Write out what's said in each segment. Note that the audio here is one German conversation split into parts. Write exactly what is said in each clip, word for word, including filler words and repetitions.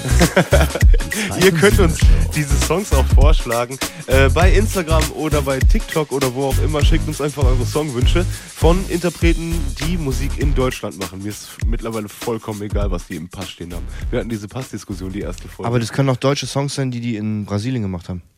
Ihr könnt uns diese Songs auch vorschlagen. Äh, bei Instagram oder bei TikTok oder wo auch immer. Schickt uns einfach eure Songwünsche von Interpreten, die Musik in Deutschland machen. Mir ist mittlerweile vollkommen egal, was die im Pass stehen haben. Wir hatten diese Passdiskussion, die erste Folge. Aber das können auch deutsche Songs sein, die die in Brasilien gemacht haben.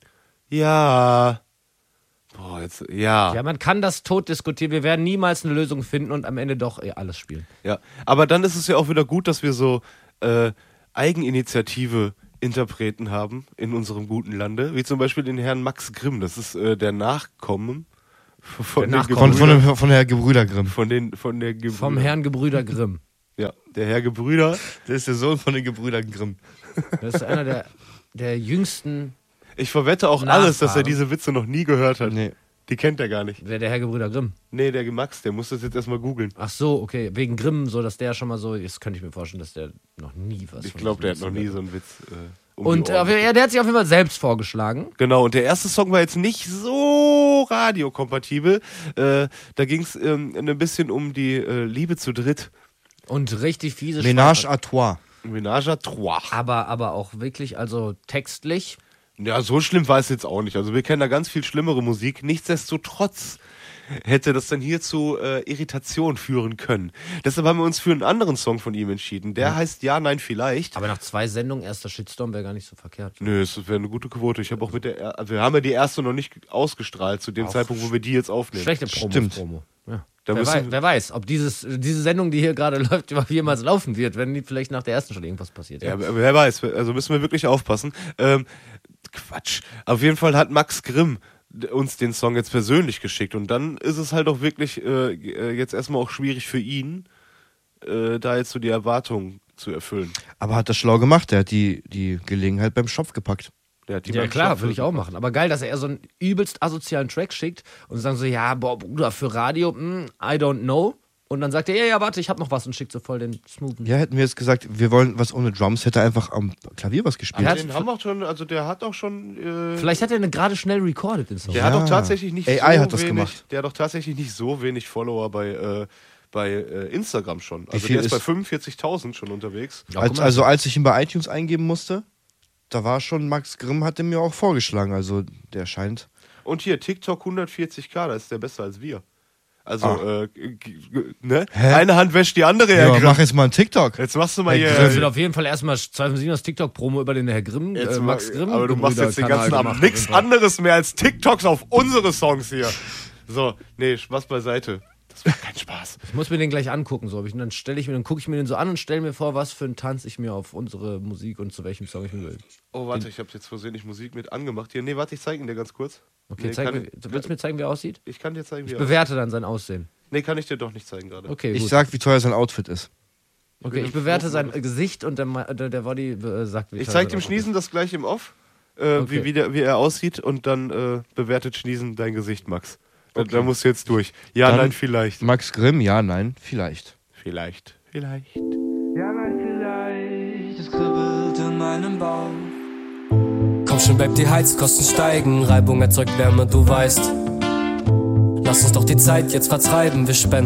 Ja. Boah, jetzt, ja. Ja, man kann das tot diskutieren. Wir werden niemals eine Lösung finden und am Ende doch eh alles spielen. Ja, aber dann ist es ja auch wieder gut, dass wir so äh, Eigeninitiative Interpreten haben in unserem guten Lande, wie zum Beispiel den Herrn Max Grimm. Das ist äh, der Nachkommen von, der den Nachkommen. Von, von, von der Gebrüder Grimm. Von, den, von der Gebrüder. Vom Herrn Gebrüder Grimm. Ja, der Herr Gebrüder. Der ist der Sohn von den Gebrüdern Grimm. Das ist einer der, der jüngsten. Ich verwette auch Nachfahren. alles, dass er diese Witze noch nie gehört hat. Nee. Die kennt er gar nicht. Wer der Herr Gebrüder Grimm? Nee, der Max, der muss das jetzt erstmal googeln. Ach so, okay. Wegen Grimm, so dass der schon mal so. Das könnte ich mir vorstellen, dass der noch nie was. Ich von glaube, der hat diesem noch nie Witz so einen Witz. Äh, um Und die Ohren äh, ja, der hat sich auf jeden Fall selbst vorgeschlagen. Genau, und der erste Song war jetzt nicht so radiokompatibel. Äh, da ging es ähm, ein bisschen um die äh, Liebe zu dritt. Und richtig fiese Ménage Schweizer- à trois. Ménage à trois. aber, aber auch wirklich, also textlich. Ja, so schlimm war es jetzt auch nicht. Also wir kennen da ganz viel schlimmere Musik. Nichtsdestotrotz hätte das dann hier zu äh, Irritation führen können. Deshalb haben wir uns für einen anderen Song von ihm entschieden. Der heißt Ja, Nein, Vielleicht. Aber nach zwei Sendungen, erster Shitstorm wäre gar nicht so verkehrt. Nö, es wäre eine gute Quote. Ich habe auch mit der, er- wir haben ja die erste noch nicht ausgestrahlt zu dem Auch Zeitpunkt, wo wir die jetzt aufnehmen. Schlechte Promo. Stimmt. Promo. Ja. Da Wer, müssen wei wir- wer weiß, ob dieses, diese Sendung, die hier gerade läuft, überhaupt jemals laufen wird, wenn nicht vielleicht nach der ersten schon irgendwas passiert. Ja, wer wer weiß, also müssen wir wirklich aufpassen. Ähm, Quatsch. Auf jeden Fall hat Max Grimm uns den Song jetzt persönlich geschickt und dann ist es halt auch wirklich äh, jetzt erstmal auch schwierig für ihn, äh, da jetzt so die Erwartungen zu erfüllen. Aber hat das schlau gemacht. Der hat die, die Gelegenheit beim Schopf gepackt. Der hat die Ja beim klar, Schlaf würde ich auch machen. Aber geil, dass er so einen übelst asozialen Track schickt und sagen so, ja, boah, Bruder, für Radio, mm, I don't know. Und dann sagt er, ja, ja, warte, ich hab noch was und schickt so voll den smoothen. Ja, hätten wir jetzt gesagt, wir wollen was ohne Drums, hätte er einfach am Klavier was gespielt. Ja, Den haben auch schon, also der hat auch schon. Äh, Vielleicht hat er eine gerade schnell recorded, den Song. der Ja. hat doch tatsächlich nicht A I so hat das wenig. gemacht. Der hat doch tatsächlich nicht so wenig Follower bei äh, bei äh, Instagram schon. Also viel der ist, ist- bei fünfundvierzigtausend schon unterwegs. Ja, guck Als, mal. also als ich ihn bei iTunes eingeben musste, da war schon Max Grimm, hat er mir auch vorgeschlagen. Also der scheint. Und hier TikTok hundertvierzig K, da ist der besser als wir. Also Ah. äh, g- g- ne? Hä? Eine Hand wäscht die andere. Ja, Herr aber Grimm. mach jetzt mal einen TikTok. Jetzt machst du mal Herr hier. Grimm. Das wird auf jeden Fall erstmal zweihundertsieben TikTok-Promo über den Herr Grimm, Jetzt äh, mal- Max Grimm. aber du machst jetzt den Gebrüder-Kanal ganzen Abend gemacht, nichts auf jeden Fall. anderes mehr als TikToks auf unsere Songs hier. So, nee, Spaß beiseite. Das war kein Spaß. Ich muss mir den gleich angucken, so. Und dann stelle ich mir, dann gucke ich mir den so an und stelle mir vor, was für einen Tanz ich mir auf unsere Musik und zu welchem Song ich mir will. Oh, warte, ich habe jetzt versehentlich Musik mit angemacht hier. Nee, warte, ich zeige ihn dir ganz kurz. Okay, nee, zeig kann, mir, du willst mir zeigen, wie er aussieht? Ich kann dir zeigen, wie Ich er aussieht. bewerte dann sein Aussehen. Nee, kann ich dir doch nicht zeigen gerade. Okay, Ich gut. sag, wie teuer sein Outfit ist. Okay, bin ich im bewerte Flow- sein Gesicht und der, Ma- der, der Body äh, sagt, wie Ich teuer zeig sein dem Outfit Schniesen das gleich im Off, äh, Okay. wie, wie, der, wie er aussieht und dann äh, bewertet Schniesen dein Gesicht, Max. Da, Okay. da musst du jetzt durch. Ja, Dann- nein, vielleicht. Max Grimm, ja, nein, vielleicht. Vielleicht. Vielleicht. Ja, nein, vielleicht. Es kribbelt in meinem Bauch. Komm schon, Babe, die Heizkosten steigen. Reibung erzeugt Wärme, du weißt. Lass uns doch die Zeit jetzt vertreiben. Wir spenden